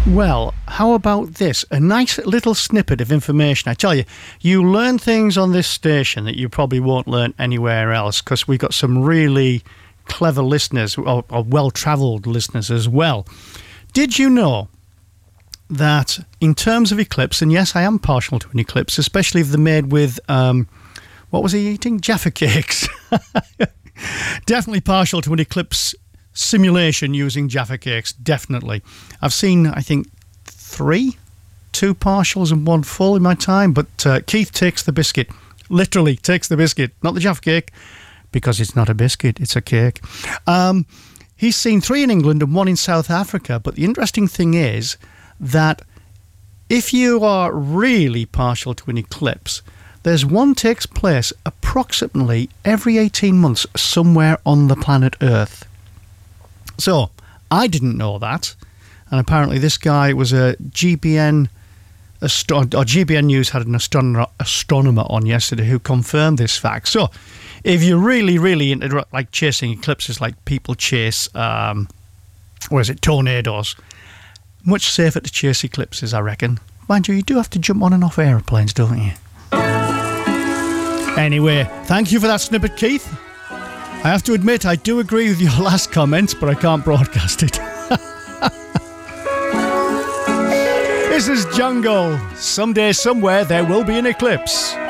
Well, how about this? A nice little snippet of information. I tell you, you learn things on this station that you probably won't learn anywhere else, because we've got some really clever listeners, or well-travelled listeners as well. Did you know that in terms of eclipse, and yes, I am partial to an eclipse, especially if they're made with, what was he eating? Jaffa cakes. Definitely partial to an eclipse simulation using Jaffa cakes, definitely. I've seen, I think, two partials and one full in my time, but Keith takes the biscuit. Literally takes the biscuit, not the Jaffa cake, because it's not a biscuit, it's a cake. He's seen 3 in England and 1 in South Africa, but the interesting thing is that if you are really partial to an eclipse, there's one takes place approximately every 18 months somewhere on the planet Earth. So, I didn't know that, and apparently this guy was a GBN News had an astronomer on yesterday who confirmed this fact. So, if you're really, really into like chasing eclipses like people chase, tornadoes, much safer to chase eclipses, I reckon. Mind you do have to jump on and off aeroplanes, don't you? Anyway, thank you for that snippet, Keith. I have to admit, I do agree with your last comment, but I can't broadcast it. This is Jungle. Someday, somewhere, there will be an eclipse.